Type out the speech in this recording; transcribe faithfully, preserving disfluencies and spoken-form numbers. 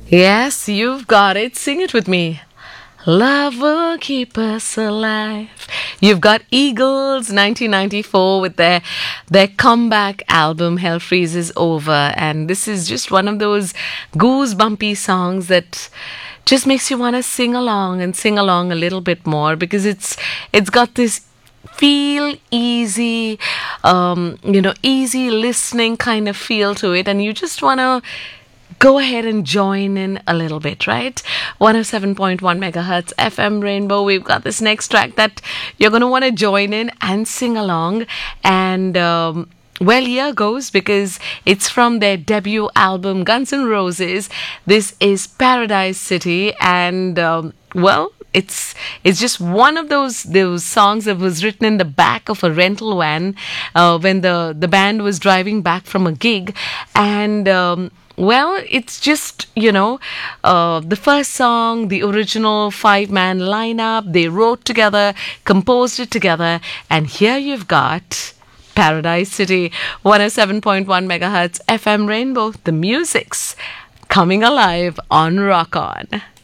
Yes, you've got it. Sing it with me. Love will keep us alive. You've got Eagles nineteen ninety-four with their their comeback album Hell Freezes Over, and this is just one of those goosebumpy songs that just makes you want to sing along and sing along a little bit more because it's it's got this feel easy, um, you know, easy listening kind of feel to it, and you just want to go ahead and join in a little bit, right? one oh seven point one megahertz F M Rainbow. We've got this next track that you're going to want to join in and sing along. And, um, well, here goes because it's from their debut album, Guns N' Roses. This is Paradise City. And, um, well, it's it's just one of those those songs that was written in the back of a rental van uh, when the, the band was driving back from a gig. And... Um, Well, it's just, you know, uh, the first song, the original five-man lineup, they wrote together, composed it together, and here you've got Paradise City, one oh seven point one megahertz F M Rainbow, the music's coming alive on Rock On.